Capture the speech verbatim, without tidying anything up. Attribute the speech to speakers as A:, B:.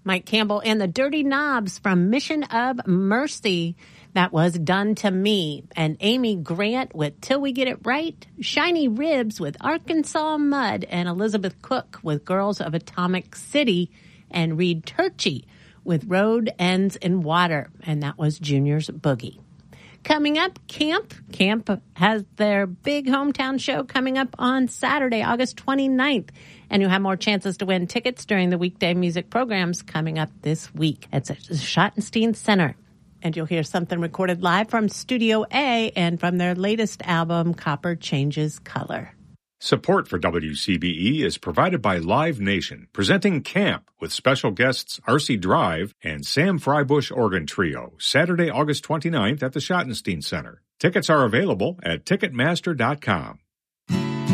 A: Mike Campbell and the Dirty Knobs from Mission of Mercy. That was Done to Me. And Amy Grant with Till We Get It Right. Shiny Ribs with Arkansas Mud. And Elizabeth Cook with Girls of Atomic City. And Reed Turchie with Road Ends in Water. And that was Junior's Boogie. Coming up, Camp. Camp has their big hometown show coming up on Saturday, August twenty-ninth. And you'll have more chances to win tickets during the weekday music programs coming up this week. It's at Schottenstein Center. And you'll hear something recorded live from Studio A and from their latest album, Copper Changes Color.
B: Support for W C B E is provided by Live Nation, presenting Camp with special guests R C Drive and Sam Freibush Organ Trio, Saturday, August twenty-ninth at the Schottenstein Center. Tickets are available at Ticketmaster dot com.